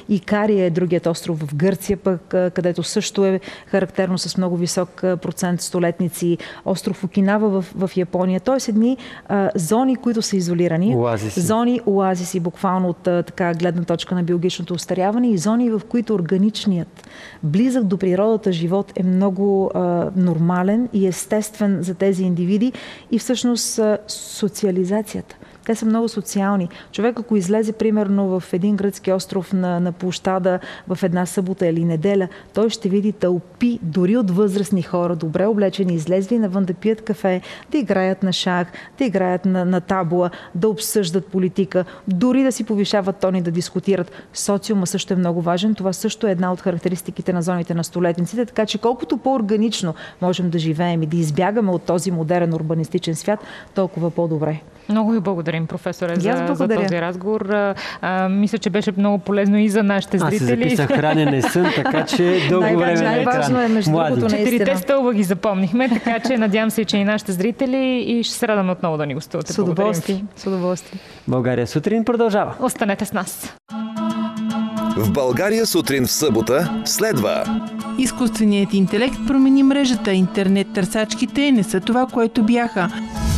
Икария е другият остров в Гърция, пък, където също е характерно с много висок процент столетници. Остров Окинава в Япония. Тоест едни зони, които са изолирани. Зони оазиси, буквално от така гледна точка на биологичното остаряване, и зони, в които органичният, близък до природата живот е много нормален и естествен за тези индивиди, и всъщност социализацията. Те са много социални. Човек, ако излезе примерно в един гръцки остров на площада в една събота или неделя, той ще види тълпи, дори от възрастни хора, добре облечени, излезли навън да пият кафе, да играят на шах, да играят на табула, да обсъждат политика, дори да си повишават тони, да дискутират. Социума също е много важен. Това също е една от характеристиките на зоните на столетниците, така че колкото по-органично можем да живеем и да избягаме от този модерен урбанистичен свят, толкова по-добре. Много ви благодарим, професоре, за този разговор. Мисля, че беше много полезно и за нашите зрители. Аз се записах хранене и сън, така че дълго време на екран. Четирите стълба ги запомнихме, така че надявам се, че и нашите зрители, и ще се радваме отново да ни гостувате. С удоволствие. С удоволствие. България сутрин продължава. Останете с нас. В България сутрин в събота следва. Изкуственият интелект промени мрежата. Интернет търсачките не са това, което бяха.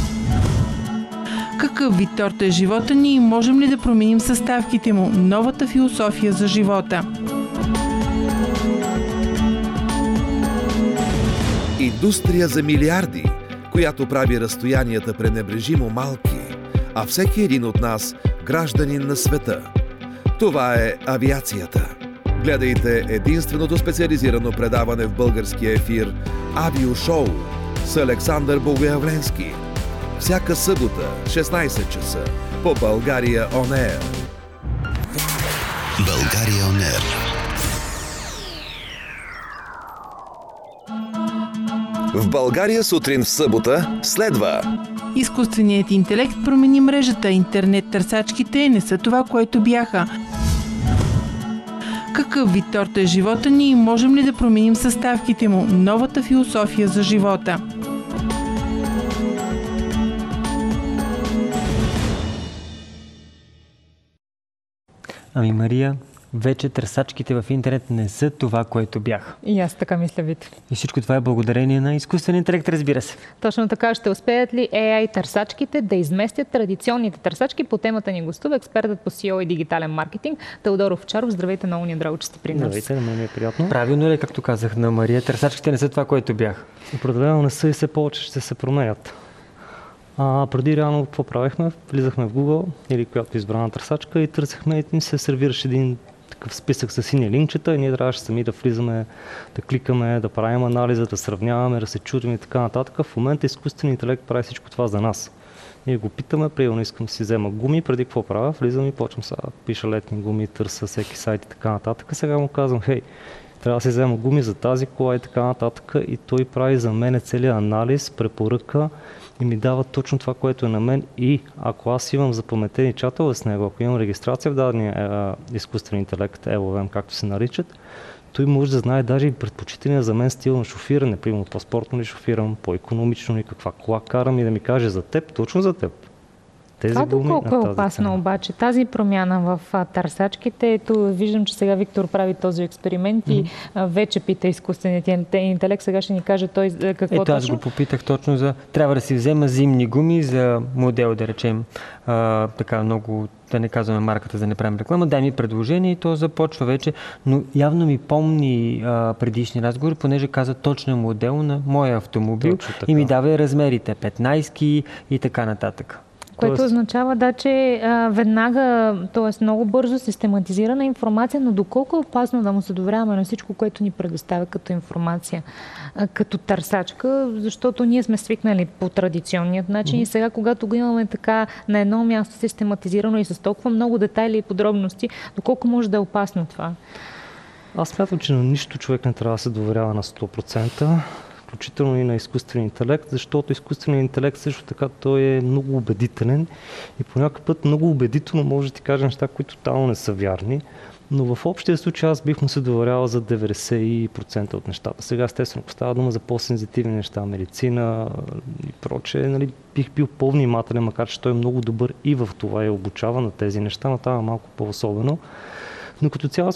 Какъв вид торта е живота ни и можем ли да променим съставките му? Новата философия за живота. Индустрия за милиарди, която прави разстоянията пренебрежимо малки, а всеки един от нас гражданин на света. Това е авиацията. Гледайте единственото специализирано предаване в българския ефир Авиошоу с Александър Богоявленски. Всяка събота, 16 часа, по България On Air. България On Air. В България сутрин в събота следва. Изкуственият интелект промени мрежата. Интернет търсачките не са това, което бяха. Какъв вид торта е живота ни и можем ли да променим съставките му? Новата философия за живота. Ами, Мария, вече търсачките в интернет не са това, което бяха. И аз така мисля, Вит. И всичко това е благодарение на изкуствен интелект, разбира се. Точно така. Ще успеят ли AI търсачките да изместят традиционните търсачки? По темата ни гостува експертът по SEO и дигитален маркетинг Теодор Овчаров. Здравейте, много ни е драго, че сте при нас. Здравейте, на мен е приятно. Правилно ли, както казах на Мария, търсачките не са това, което бяха? Определено не са и все повече ще се променят. Преди реално какво правихме? Влизахме в Google или която избрана търсачка и търсихме, и се сервираше един такъв списък с сини линкчета и ние трябваше сами да влизаме, да кликаме, да правим анализа, да сравняваме, да се чудим и така нататък. В момента изкуственият интелект прави всичко това за нас. Ние го питаме, примерно искам да си взема гуми, преди какво правя, влизам и почвам сега, пиша летни гуми, търся всеки сайт и така нататък. Сега му казвам, хей, трябва да си взема гуми за тази кола и така нататък, и той прави за мен целият анализ, препоръка и ми дава точно това, което е на мен, и ако аз имам запаметени чатове с него, ако имам регистрация в дадения изкуствен интелект, LLM, както се наричат, той може да знае даже и предпочитания за мен стил на шофиране, примерно по-спортно ли шофирам, по-икономично ли, каква кола карам, и да ми каже за теб, точно за теб. Това доколко е опасно обаче? Тази промяна в търсачките, ето виждам, че сега Виктор прави този експеримент и вече пита изкуственият интелект. Сега ще ни каже той какво точно. Аз го попитах точно за... Трябва да си взема зимни гуми за модел, да речем, така много, да не казваме марката, за да не правим реклама. Дай ми предложение и то започва вече, но явно ми помни предишни разговори, понеже каза точно модел на моя автомобил и ми дава размерите 15 и така нататък. Което означава, че веднага, т.е. много бързо систематизирана информация, но доколко е опасно да му се доверяваме на всичко, което ни предоставя като информация, като търсачка, защото ние сме свикнали по традиционният начин и сега, когато го имаме така на едно място систематизирано и с толкова много детайли и подробности, доколко може да е опасно това? Аз смятам, че на нищо човек не трябва да се доверява на 100%. Включително и на изкуствен интелект, защото изкуственият интелект също така той е много убедителен и по някакъв път много убедително може да ти каже неща, които тотално не са вярни, но в общия случай аз бих му се доверял за 90% от нещата. Сега естествено, ако става дума за по-сензитивни неща, медицина и прочее, нали, бих бил по-внимателен, макар че той е много добър и в това и обучава на тези неща, но това е малко по-особено. Но като цяло